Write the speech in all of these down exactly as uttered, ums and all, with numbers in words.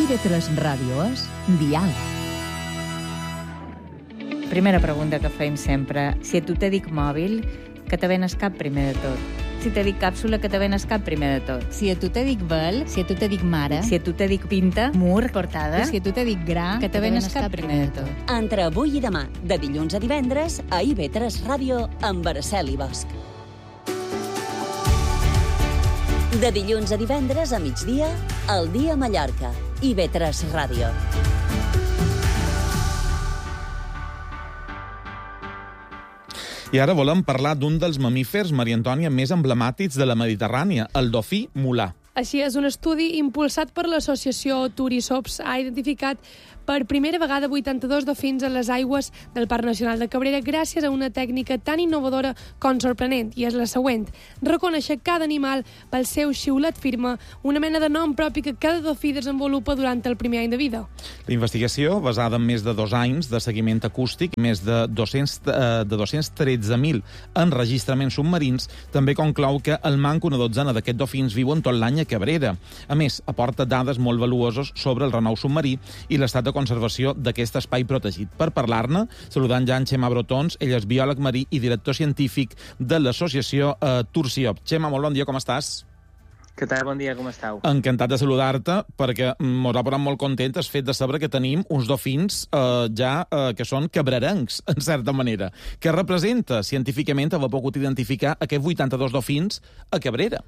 I V tres Ràdio és Diàleg. Primera pregunta que fem sempre. Si a tu te dic mòbil, que te venes cap primer de tot? Si te dic càpsula, que te venes cap primer de tot? Si a tu te dic vel, si a tu te dic mare, Si a tu te dic pinta, mur, portada, si a tu te dic gra, que te venes cap primer de tot? Entre avui i demà, de dilluns a divendres, a I V tres Ràdio, amb Araceli Bosch. De dilluns a divendres a migdia, El dia a Mallorca, I V tres Ràdio. I ara volem parlar d'un dels mamífers, Maria Antònia, més emblemàtics de la Mediterrània, el dofí mulà. Així és, un estudi impulsat per l'associació Turisops ha identificat per primera vegada vuitanta-dos dofins en les aigües del Parc Nacional de Cabrera gràcies a una tècnica tan innovadora com sorprenent, i és la següent: reconèixer cada animal pel seu xiulet firme, una mena de nom propi que cada dofí desenvolupa durant el primer any de vida. La investigació, basada en més de dos anys de seguiment acústic i més de dos-cents, eh, de dos-cents tretze mil enregistraments submarins, també conclou que al manco una dotzena d'aquests dofins viuen tot l'any a Cabrera. A més, aporta dades molt valuoses sobre el renou submarí i l'estat de conservació d'aquest espai protegit. Per parlar-ne, saludant ja en Xema Brotons, ell és biòleg marí i director científic de l'associació eh, Tursiop. Xema, molt bon dia, com estàs? Què tal? Bon dia, com estàu? Encantat de saludar-te, perquè mos ha posat molt content el fet de saber que tenim uns dofins eh, ja eh, que són cabrerencs, en certa manera. Què representa científicament haver pogut identificar aquests vuitanta-dos dofins a Cabrera?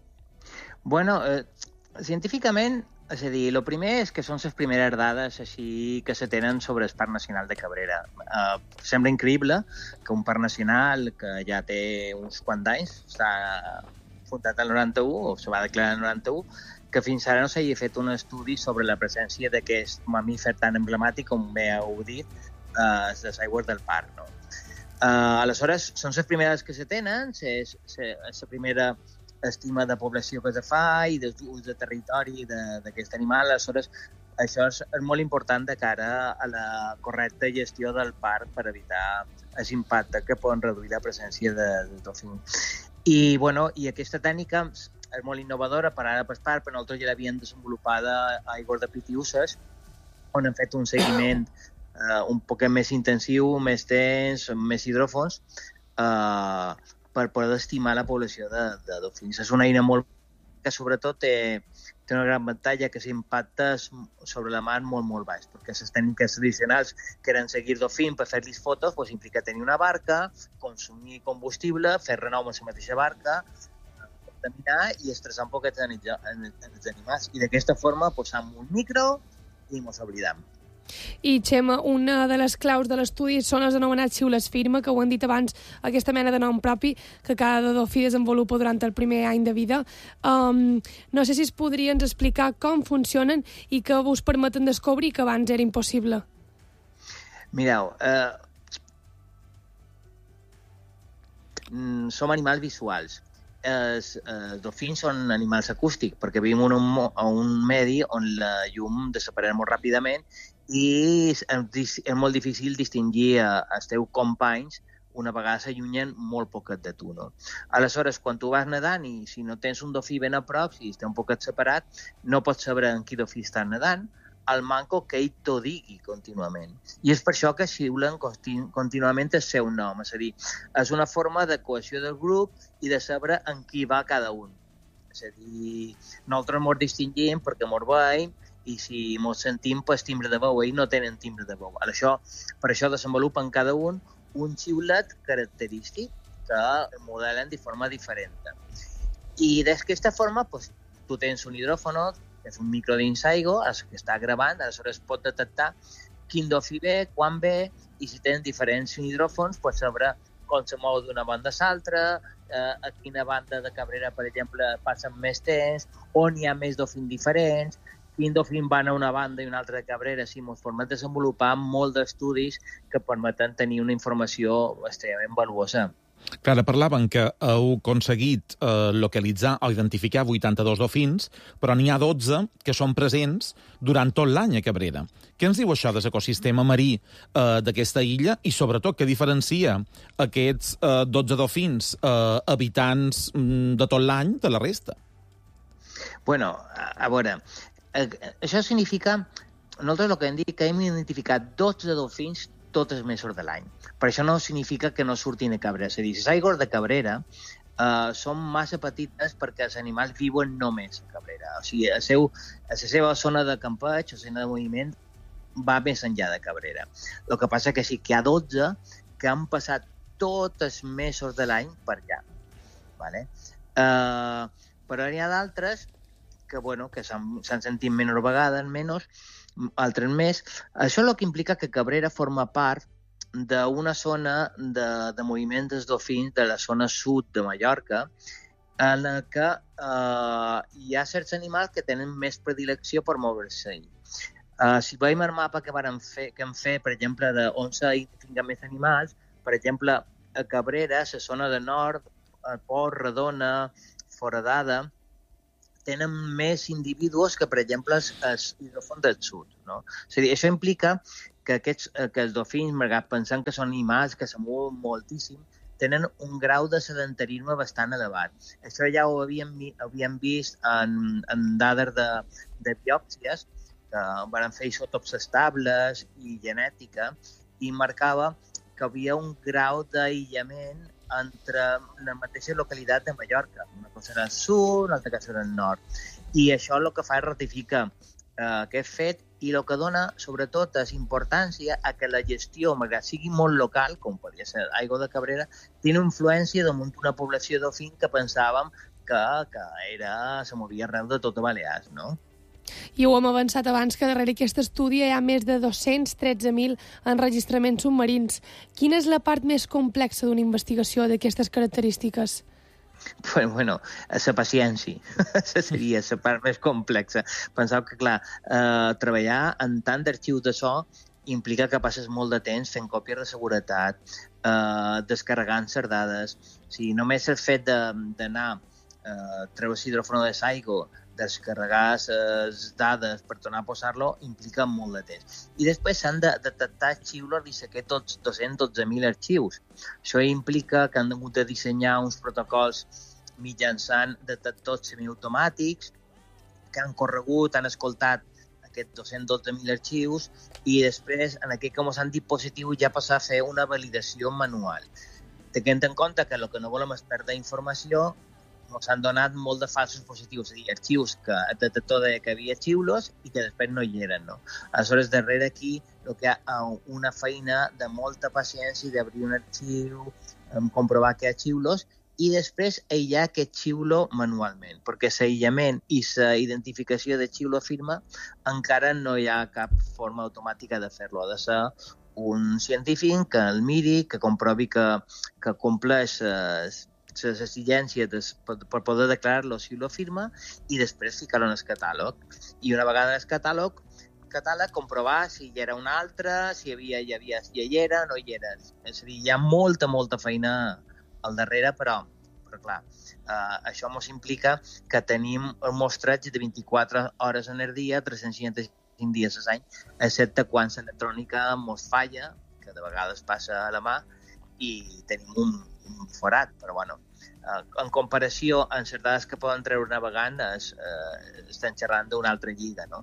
Bueno, eh, científicament, és a dir, el primer és que són les primeres dades així que se tenen sobre el Parc Nacional de Cabrera. Eh, sembla increïble que un parc nacional que ja té uns quants anys, està fundat el noranta-u, o se va declarar el noranta-u, que fins ara no s'hagi fet un estudi sobre la presència d'aquest mamífer tan emblemàtic, com bé heu dit, a eh, les aigües del parc. No? Eh, aleshores, són les primeres que se tenen, és la primera estima de població que se fa i d'ús de territori d'aquest animal. Aleshores, això és molt important de cara a la correcta gestió del parc per evitar l'impacte que poden reduir la presència de, de dofí. I, bueno, i aquesta tècnica és molt innovadora per ara per parc, però nosaltres ja l'havíem desenvolupada a aigües de Pitiüses, on hem fet un seguiment eh, un poc més intensiu, més tens, més hidròfons, eh, per poder estimar la població de, de dofins. És una eina molt que sobretot té, té una gran avantatge, que s'impacta sobre la mar molt, molt baix, perquè les tècniques tradicionals que eren seguir dofins per fer-los fotos, doncs implica tenir una barca, consumir combustible, fer renou amb la mateixa barca, contaminar i estressar un poquet en els animals. I d'aquesta forma posam un micro i ens oblidam. I, Xema, una de les claus de l'estudi són els anomenats xiules firme, que ho han dit abans, aquesta mena de nom propi que cada dofí desenvolupa durant el primer any de vida. Um, no sé si es podrien explicar com funcionen i què us permeten descobrir que abans era impossible. Mireu, eh, som animals visuals. Els, els dofins són animals acústics, perquè vivim en un, en un medi on la llum desapareix molt ràpidament i és, és molt difícil distingir els teus companys una vegada s'allunyen molt poquet de tu. No? Aleshores, quan tu vas nedant i si no tens un dofí ben a prop, si està un poquet separat, no pots saber en quin dofí està nedant, al manco que ell t'ho digui contínuament. I és per això que xiulen continu contínuament el seu nom. És a dir, és una forma de cohesió del grup i de saber en qui va cada un. És a dir, nosaltres ens distingim perquè ens veiem i si ens sentim pues, timbre de veu, ells no tenen timbre de veu. Això, per això desenvolupen cada un un xiulet característic que modelen de forma diferent. I d'aquesta forma, pues, tu tens un hidròfono, que és un micro dins aigua, que està gravant, aleshores pot detectar quin dofí ve, quan ve, i si tens diferents hidròfons, pots saber com se mou d'una banda a l'altra, eh, a quina banda de Cabrera, per exemple, passen més temps, on hi ha més dofins diferents, quin dofín van a una banda i una altra de Cabrera. Sí, ens permet desenvolupar molt d'estudis que permeten tenir una informació extremament valuosa. Clar, parlaven que heu aconseguit eh, localitzar o identificar vuitanta-dos dofins, però n'hi ha dotze que són presents durant tot l'any a Cabrera. Què ens diu això de l'ecosistema marí eh, d'aquesta illa i, sobretot, què diferencia aquests eh, dotze dofins eh, habitants mm, de tot l'any de la resta? Bueno, a, a veure, eh, això significa... Nosaltres el que hem dit que hem identificat dotze dofins tots els mesos de l'any. Per això no significa que no surtin de Cabrera. És a dir, les aigües de Cabrera eh, són massa petites perquè els animals viuen només a Cabrera. O sigui, el seu, la seva zona de campeig, la zona de moviment, va més enllà de Cabrera. El que passa que sí que hi ha dotze que han passat tots els mesos de l'any per allà. Vale? Eh, però n'hi ha d'altres que, bueno, que s'han sentit menys vegades, menys, altres més. Això el que implica que Cabrera forma part d'una zona de, de moviment dels dofins de la zona sud de Mallorca, en la que eh, hi ha certs animals que tenen més predilecció per moure's-hi. Uh, si veiem el mapa que vam fer, que hem fet, per exemple, d'on s'identifiquen més animals, per exemple, a Cabrera, la zona de nord, a Port, Redona, Foradada, tenen més individus que, per exemple, els hidròfons del sud. No? És a dir, això implica que, aquests, que els dofins, malgrat pensant que són animals que se mouen moltíssim, tenen un grau de sedentarisme bastant elevat. Això ja ho havíem, havíem vist en, en dades de, de biòpsies, que van fer isòtops estables i genètica, i marcava que hi havia un grau d'aïllament entre la mateixa localitat de Mallorca. Una cosa era el sud, una altra cosa era el nord. I això el que fa és ratificar eh, aquest fet i el que dona, sobretot, és importància a que la gestió, malgrat sigui molt local, com podria ser Aigua de Cabrera, té influència damunt una població d'ofins que pensàvem que, que era, se movia arreu de tot Balears, no? I ho hem avançat abans, que darrere aquest estudi hi ha més de dos-cents tretze mil enregistraments submarins. Quina és la part més complexa d'una investigació d'aquestes característiques? Bueno, bueno, la paciència. Seria la part més complexa. Penseu que, clar, eh, treballar en tant d'arxius de so implica que passes molt de temps fent còpies de seguretat, eh, descarregant les dades. O sigui, només el fet d'anar a eh, treure l'hidròfono de l'aigua, descarregar les dades per tornar a posar-lo, implica molt de temps. I després s'han de detectar xiules i saber tots dos-cents dotze mil arxius. Això implica que han hagut de dissenyar uns protocols mitjançant detectors semiautomàtics que han corregut, han escoltat aquests dos-cents dotze mil arxius i després, en aquest com s'han dispositiu, ja passar a fer una validació manual. Tenint en compte que el que no volem és perdre informació, s'han donat molt de falsos positius, és a dir, arxius que el detector deia que hi havia xiulos i que després no hi eren. No? Aleshores, darrere aquí, el que hi ha una feina de molta paciència d'obrir un arxiu, comprovar que hi ha xiulos i després aïllar aquest xiulo manualment, perquè l'aïllament i la identificació de xiulo firma encara no hi ha cap forma automàtica de fer-lo. Ha de ser un científic que el miri, que comprovi que, que compleix les les exigències per, per poder declarar-lo si lo firma i després ficar-lo en el catàleg. I una vegada en el catàleg, catàleg comprovar si hi era un altre, si hi havia, hi havia, si hi era, no hi era. És a dir, hi ha molta, molta feina al darrere, però, però clar, eh, això ens implica que tenim el mostratge de vint-i-quatre hores en el dia, tres-cents seixanta-cinc dies a l'any, excepte quan l'electrònica ens falla, que de vegades passa a la mà, i tenim un, un forat, però bueno, eh, en comparació amb les dades que poden treure navegant, es, eh, estem xerrant d'una altra lliga, no?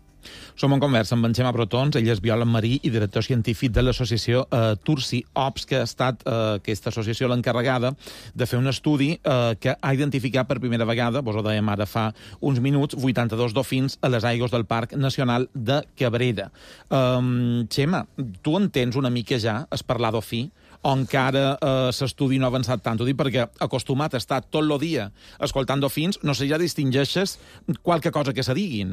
Som en conversa amb en Xema Brotons, ell és biòleg marí i director científic de l'associació eh, Tursi Ops, que ha estat eh, aquesta associació l'encarregada de fer un estudi eh, que ha identificat per primera vegada, vos ho dèiem ara fa uns minuts, vuitanta-dos dofins a les aigües del Parc Nacional de Cabrera. Um, Xema, tu entens una mica ja es parlar d'ofí? O encara eh, l'estudi no ha avançat tant? Ho dic perquè acostumat a estar tot el dia escoltant dofins, no sé, ja distingeixes qualque cosa que se diguin.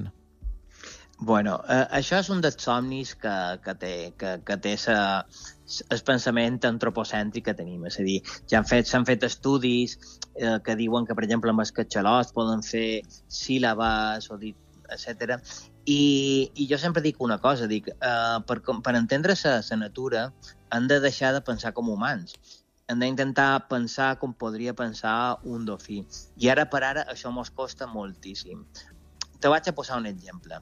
Bueno, eh, això és un dels somnis que, que té, que, que té sa, el pensament antropocèntric que tenim. És a dir, ja han fet, s'han fet estudis eh, que diuen que, per exemple, amb els catxalots poden fer síl·labes, o dir, etcètera. I, I jo sempre dic una cosa, dic, eh, per, per entendre la natura han de deixar de pensar com humans. Hem d'intentar pensar com podria pensar un dofí. I ara per ara això mos costa moltíssim. Te vaig a posar un exemple.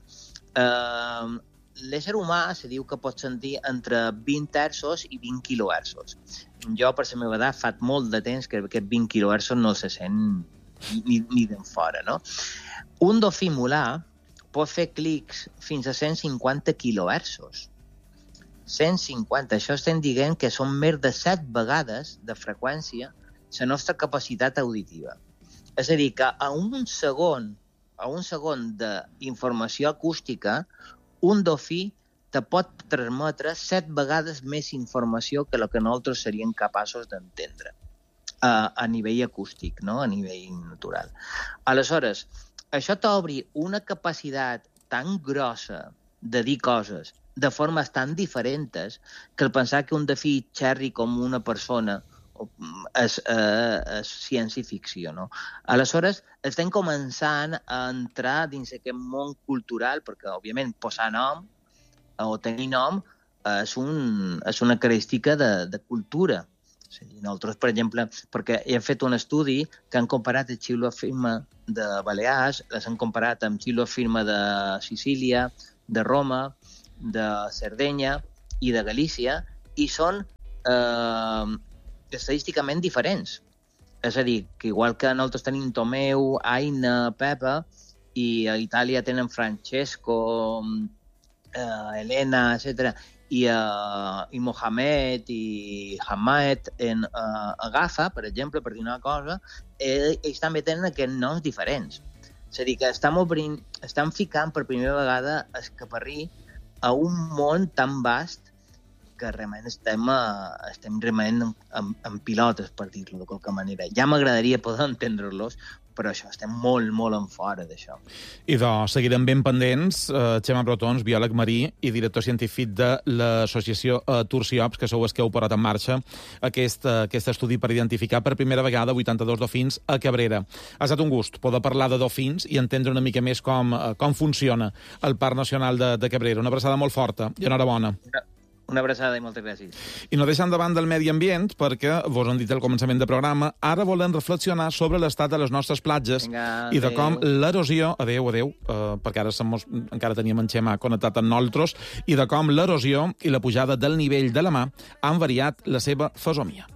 Uh, l'ésser humà se diu que pot sentir entre vint hertzos i vint quilohertzos. Jo, per la meva edat, fa molt de temps que aquest vint quilohertzos no se sent ni, ni d'en fora, no? Un dofí mulà, pot fer clics fins a cent cinquanta quilohertzos. cent cinquanta, això estem dient que són més de set vegades de freqüència la nostra capacitat auditiva. És a dir, que a un segon, a un segon d'informació acústica, un dofí te pot transmetre set vegades més informació que el que nosaltres seríem capaços d'entendre a, a nivell acústic, no? A nivell natural. Aleshores, això t'obri una capacitat tan grossa de dir coses de formes tan diferents que el pensar que un dofí xerri com una persona és, eh, és ciència-ficció, no? Aleshores, estem començant a entrar dins aquest món cultural, perquè, òbviament, posar nom o tenir nom és, un, és una característica de, de cultura. És a dir, nosaltres, per exemple, perquè he fet un estudi que han comparat el xilofirma de Balears, les han comparat amb xilofirma de Sicília, de Roma, de Sardenya i de Galícia, i són eh, estadísticament diferents. És a dir, que igual que nosaltres tenim Tomeu, Aina, Pepa, i a Itàlia tenen Francesco, eh, Elena, etcètera, i, uh, i Mohamed i Hamad en uh, Agafa, per exemple, per dir una cosa, eh, ells també tenen aquests noms diferents. És a dir, que estem, obrint, estem ficant per primera vegada el caparrí a un món tan vast que realment estem, uh, estem realment en, en, en pilotes, per dir-lo de qualque manera. Ja m'agradaria poder entendre-los, però això, estem molt, molt en fora d'això. I doncs, seguirem ben pendents. Uh, Xema Brotons, biòleg marí i director científic de l'associació uh, Turciops, que sou els que heu posat en marxa aquest, uh, aquest estudi per identificar per primera vegada vuitanta-dos dofins a Cabrera. Ha estat un gust poder parlar de dofins i entendre una mica més com, uh, com funciona el Parc Nacional de, de Cabrera. Una abraçada molt forta i enhorabona. Una, una abraçada i moltes gràcies. I no deixant de banda el medi ambient, perquè vos han dit al començament del programa, ara volem reflexionar sobre l'estat de les nostres platges. Vinga, i de adéu. com l'erosió... Adéu, adéu, uh, perquè ara mos, encara teníem en Xema connectat amb nosaltres, i de com l'erosió i la pujada del nivell de la mà han variat la seva fesomia.